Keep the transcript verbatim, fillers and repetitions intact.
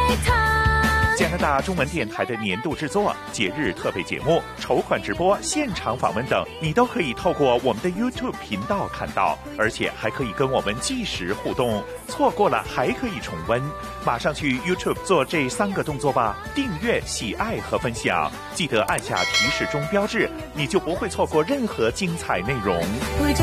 加拿大中文电台的年度制作、节日特备节目、筹款直播、现场访问等，你都可以透过我们的 YouTube 频道看到，而且还可以跟我们即时互动。错过了还可以重温，马上去 YouTube 做这三个动作吧：订阅、喜爱和分享。记得按下提示钟标志，你就不会错过任何精彩内容。